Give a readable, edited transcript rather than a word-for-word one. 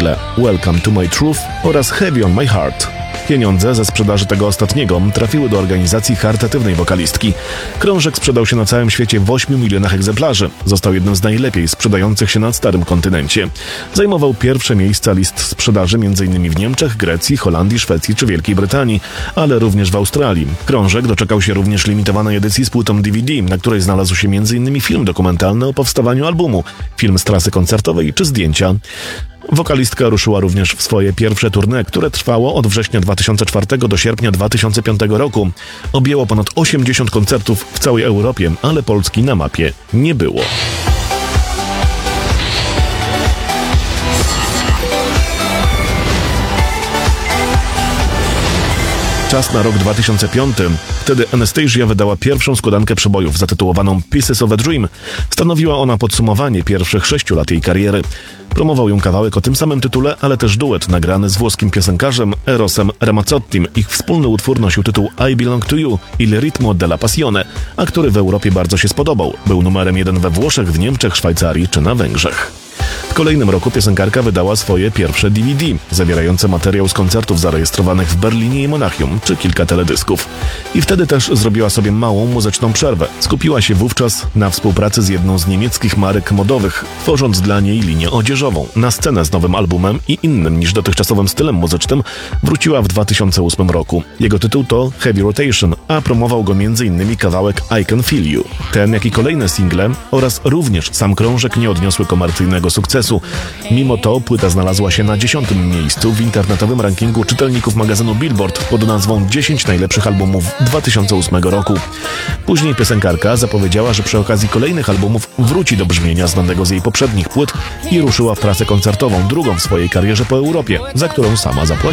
single Welcome to My Truth oraz Heavy on My Heart. Pieniądze ze sprzedaży tego ostatniego trafiły do organizacji charytatywnej wokalistki. Krążek sprzedał się na całym świecie w 8 milionach egzemplarzy. Został jednym z najlepiej sprzedających się na starym kontynencie. Zajmował pierwsze miejsca list sprzedaży m.in. w Niemczech, Grecji, Holandii, Szwecji czy Wielkiej Brytanii, ale również w Australii. Krążek doczekał się również limitowanej edycji z płytą DVD, na której znalazł się m.in. film dokumentalny o powstawaniu albumu, film z trasy koncertowej czy zdjęcia. Wokalistka ruszyła również w swoje pierwsze tournée, które trwało od września 2004 do sierpnia 2005 roku. Objęło ponad 80 koncertów w całej Europie, ale Polski na mapie nie było. Czas na rok 2005. Wtedy Anastasia wydała pierwszą składankę przebojów zatytułowaną Pieces of a Dream. Stanowiła ona podsumowanie pierwszych 6 lat jej kariery. Promował ją kawałek o tym samym tytule, ale też duet nagrany z włoskim piosenkarzem Erosem Ramazzottim. Ich wspólny utwór nosił tytuł I Belong to You, Il ritmo della passione, a który w Europie bardzo się spodobał. Był numerem 1 we Włoszech, w Niemczech, Szwajcarii czy na Węgrzech. W kolejnym roku piosenkarka wydała swoje pierwsze DVD, zawierające materiał z koncertów zarejestrowanych w Berlinie i Monachium, czy kilka teledysków. I wtedy też zrobiła sobie małą muzyczną przerwę. Skupiła się wówczas na współpracy z jedną z niemieckich marek modowych, tworząc dla niej linię odzieżową. Na scenę z nowym albumem i innym niż dotychczasowym stylem muzycznym wróciła w 2008 roku. Jego tytuł to Heavy Rotation, a promował go m.in. kawałek I Can Feel You. Ten, jak i kolejne single oraz również sam krążek nie odniosły komercyjnego sukcesu. Mimo to płyta znalazła się na 10. miejscu w internetowym rankingu czytelników magazynu Billboard pod nazwą 10 najlepszych albumów 2008 roku. Później piosenkarka zapowiedziała, że przy okazji kolejnych albumów wróci do brzmienia znanego z jej poprzednich płyt i ruszyła w trasę koncertową, drugą w swojej karierze po Europie, za którą sama zapłaciła.